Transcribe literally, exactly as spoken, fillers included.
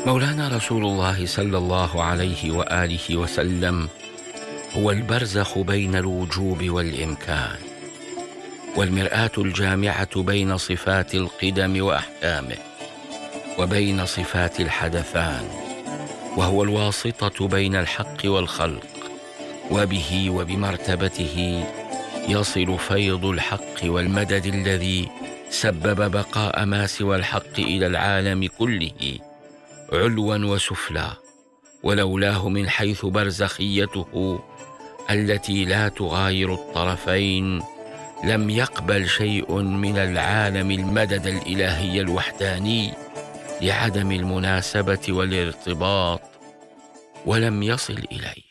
مولانا رسول الله صلى الله عليه وآله وسلم هو البرزخ بين الوجوب والإمكان، والمرآة الجامعة بين صفات القدم وأحكامه وبين صفات الحدثان، وهو الواسطة بين الحق والخلق، وبه وبمرتبته يصل فيض الحق والمدد الذي سبب بقاء ما سوى الحق إلى العالم كله علوا وسفلا، ولولاه من حيث برزخيته التي لا تغاير الطرفين لم يقبل شيء من العالم المدد الإلهي الوحداني لعدم المناسبة والارتباط، ولم يصل إليه.